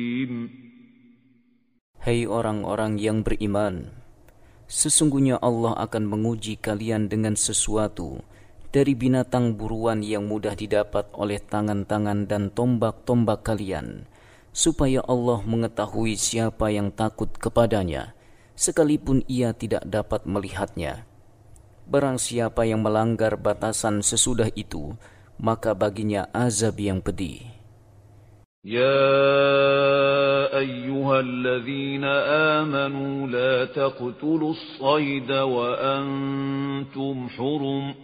Hai orang-orang yang beriman, sesungguhnya Allah akan menguji kalian dengan sesuatu dari binatang buruan yang mudah didapat oleh tangan-tangan dan tombak-tombak kalian, supaya Allah mengetahui siapa yang takut kepadanya, sekalipun ia tidak dapat melihatnya. Barang siapa yang melanggar batasan sesudah itu, maka baginya azab yang pedih. يا أيها الذين آمنوا لا تقتلوا الصيد وأنتم حرم